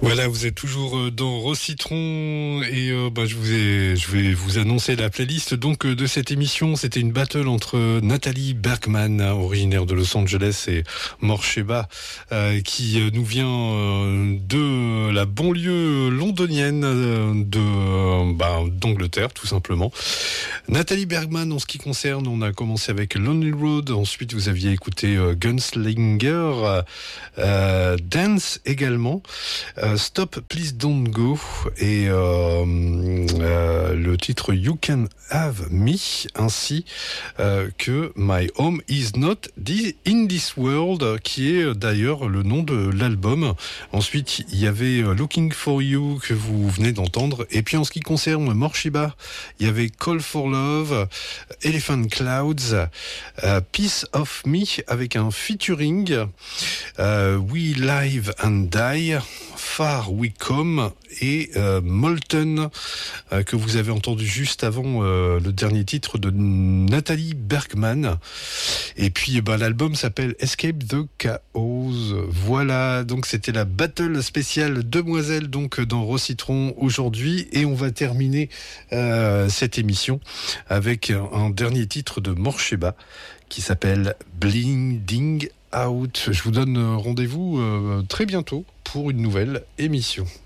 Voilà, vous êtes toujours dans Rocitron et je vais vous annoncer la playlist donc de cette émission. C'était une battle entre Nathalie Bergman, originaire de Los Angeles, et Morsheba, qui nous vient de la banlieue londonienne d'Angleterre, tout simplement. Nathalie Bergman, en ce qui concerne, on a commencé avec Lonely Road. Ensuite, vous aviez écouté Gunslinger, Dance également. Stop Please Don't Go et le titre You Can Have Me, ainsi que My Home Is Not in This World, qui est d'ailleurs le nom de l'album. Ensuite, il y avait Looking For You que vous venez d'entendre, et puis en ce qui concerne Morsheba, il y avait Call For Love, Elephant Clouds, Piece of Me avec un featuring, We Live and Die, Far We Come et Molten, que vous avez entendu juste avant le dernier titre de Nathalie Bergman. Et puis l'album s'appelle Escape the Chaos. Voilà, donc c'était la battle spéciale Demoiselle donc dans Rocitron aujourd'hui, et on va terminer cette émission avec un dernier titre de Morsheba qui s'appelle Blinding Out. Je vous donne rendez-vous très bientôt pour une nouvelle émission.